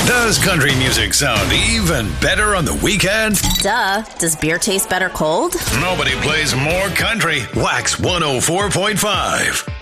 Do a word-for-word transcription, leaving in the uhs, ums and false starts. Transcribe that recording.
Does country music sound even better on the weekend? Duh. Does beer taste better cold? Nobody plays more country. Wax one oh four point five.